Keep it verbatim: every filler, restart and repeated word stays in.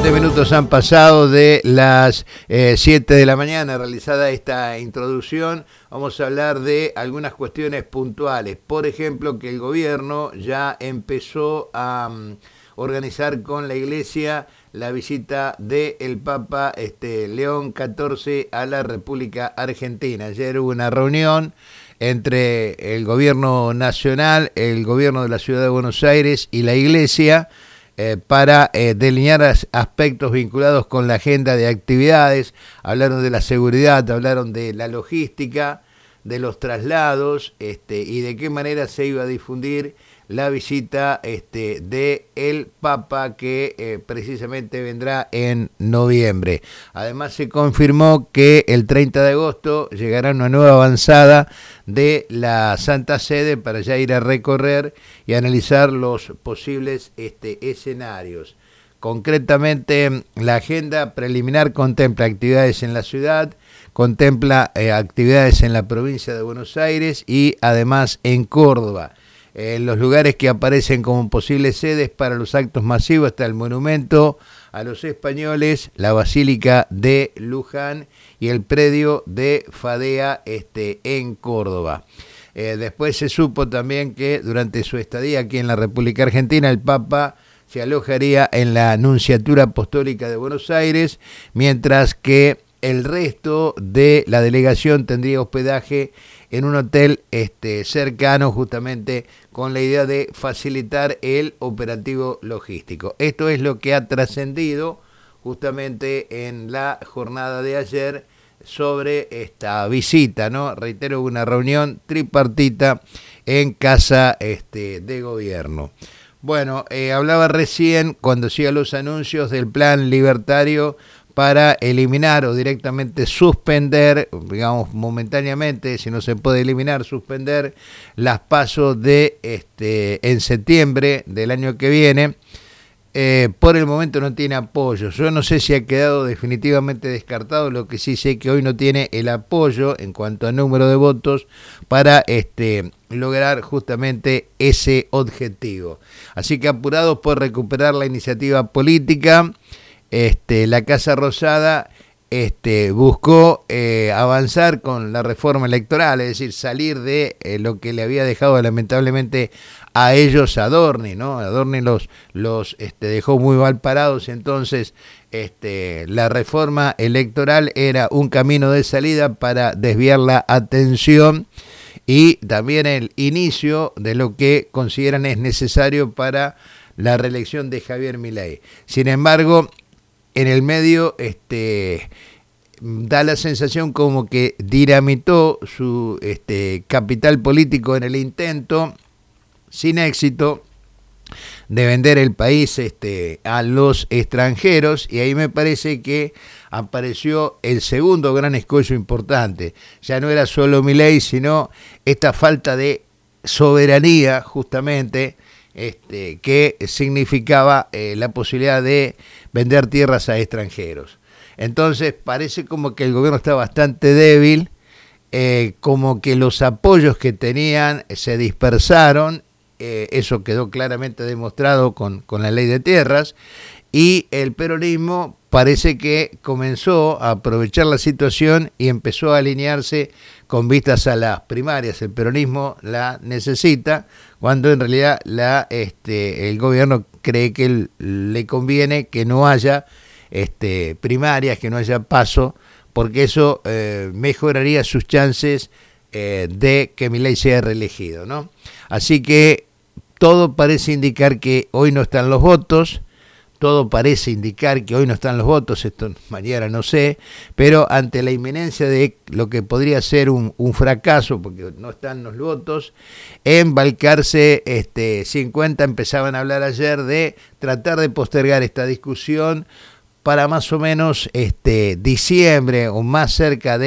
veinte minutos han pasado de las eh, siete de la mañana realizada esta introducción. Vamos a hablar de algunas cuestiones puntuales. Por ejemplo, que el gobierno ya empezó a um, organizar con la Iglesia la visita del Papa este, León catorce a la República Argentina. Ayer hubo una reunión entre el gobierno nacional, el gobierno de la Ciudad de Buenos Aires y la Iglesia, Eh, para eh, delinear as aspectos vinculados con la agenda de actividades. Hablaron de la seguridad, hablaron de la logística, de los traslados, este, y de qué manera se iba a difundir la visita este, de el Papa, que eh, precisamente vendrá en noviembre. Además se confirmó que el treinta de agosto llegará una nueva avanzada de la Santa Sede para ya ir a recorrer y analizar los posibles este, escenarios. Concretamente, la agenda preliminar contempla actividades en la ciudad, contempla eh, actividades en la provincia de Buenos Aires y además en Córdoba. En los lugares que aparecen como posibles sedes para los actos masivos está el Monumento a los Españoles, la Basílica de Luján y el predio de Fadea este, en Córdoba. Eh, después se supo también que durante su estadía aquí en la República Argentina el Papa se alojaría en la Nunciatura Apostólica de Buenos Aires, mientras que el resto de la delegación tendría hospedaje en un hotel este, cercano, justamente con la idea de facilitar el operativo logístico. Esto es lo que ha trascendido justamente en la jornada de ayer sobre esta visita, ¿no? Reitero, una reunión tripartita en Casa este, de Gobierno. Bueno, eh, hablaba recién, cuando hacía los anuncios del plan libertario para eliminar o directamente suspender, digamos momentáneamente, si no se puede eliminar, suspender las pasos de este en septiembre del año que viene. Eh, por el momento no tiene apoyo. Yo no sé si ha quedado definitivamente descartado, lo que sí sé que hoy no tiene el apoyo en cuanto a número de votos para este lograr justamente ese objetivo. Así que apurados por recuperar la iniciativa política, Este, la Casa Rosada este, buscó eh, avanzar con la reforma electoral, es decir, salir de eh, lo que le había dejado lamentablemente a ellos Adorni, ¿no? Adorni los, los este, dejó muy mal parados, entonces este, la reforma electoral era un camino de salida para desviar la atención y también el inicio de lo que consideran es necesario para la reelección de Javier Milei. Sin embargo, en el medio este, da la sensación como que dinamitó su este, capital político en el intento, sin éxito, de vender el país este, a los extranjeros, y ahí me parece que apareció el segundo gran escollo importante. Ya no era solo Milei, sino esta falta de soberanía, justamente, Este, que significaba eh, la posibilidad de vender tierras a extranjeros. Entonces parece como que el gobierno está bastante débil, eh, como que los apoyos que tenían se dispersaron, eh, eso quedó claramente demostrado con, con la ley de tierras, y el peronismo parece que comenzó a aprovechar la situación y empezó a alinearse con vistas a las primarias. El peronismo la necesita, cuando en realidad la, este, el gobierno cree que le conviene que no haya este, primarias, que no haya paso, porque eso eh, mejoraría sus chances eh, de que Milei sea reelegido, ¿no? Así que todo parece indicar que hoy no están los votos. Todo parece indicar que hoy no están los votos, esto mañana no sé, pero ante la inminencia de lo que podría ser un, un fracaso, porque no están los votos, en Balcarce este, cincuenta empezaban a hablar ayer de tratar de postergar esta discusión para más o menos este, diciembre o más cerca de